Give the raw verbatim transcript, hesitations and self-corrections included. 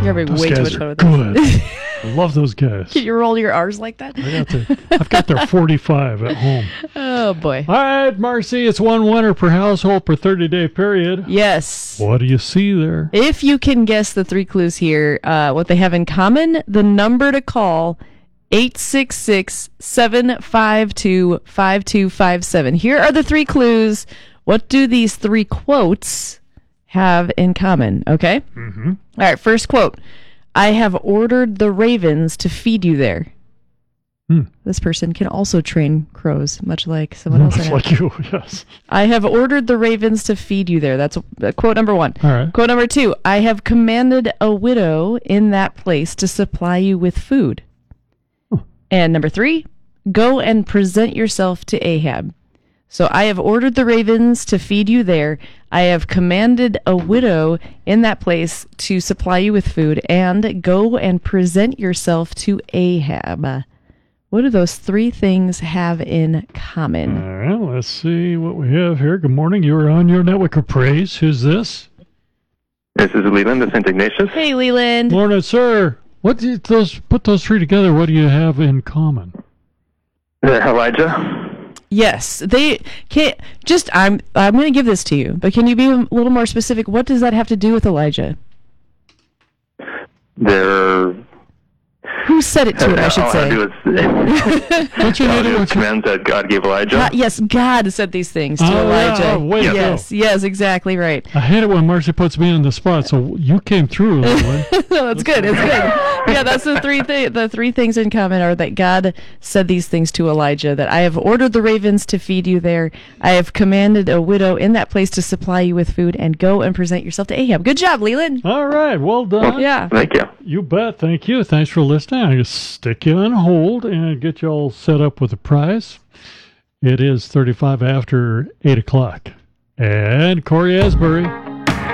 You're having those way too guys much are fun with good. this. I love those guys. Can you roll your R's like that? I got the, I've got their forty-five at home. Oh, boy. All right, Marcy, it's one winner per household per thirty-day period. Yes. What do you see there? If you can guess the three clues here, uh, what they have in common, the number to call, eight six six, seven five two, five two five seven. Here are the three clues. What do these three quotes have in common? Okay? Mm-hmm. All right, first quote. I have ordered the ravens to feed you there. Hmm. This person can also train crows, much like someone else. Much like you, yes. I have ordered the ravens to feed you there. That's uh, quote number one. All right. Quote number two. I have commanded a widow in that place to supply you with food. Huh. And number three. Go and present yourself to Ahab. So I have ordered the ravens to feed you there. I have commanded a widow in that place to supply you with food, and go and present yourself to Ahab. What do those three things have in common? All right, let's see what we have here. Good morning. You are on your network of praise. Who's this? This is Leland of Saint Ignatius. Hey, Leland. Morning, sir. What do you, those put those three together? What do you have in common? Uh, Elijah. Yes, they can't. Just I'm I'm going to give this to you, but can you be a little more specific? What does that have to do with Elijah? They're Who said it to him, I should all say. I do is, Don't you all I need do to is commands that God gave Elijah. God, yes, God said these things to Oh, Elijah. yeah, way to yes, go. yes, exactly right. I hate it when Marcy puts me on the spot, so you came through. Leland. No, that's good. It's good. Yeah, that's the three thi- the three things in common are that God said these things to Elijah, that I have ordered the ravens to feed you there. I have commanded a widow in that place to supply you with food, and go and present yourself to Ahab. Good job, Leland. All right, well done. Yeah. Thank you. You bet. Thank you. Thanks for listening. I just stick you on hold and get you all set up with a prize. It is thirty-five after eight o'clock. And Corey Asbury.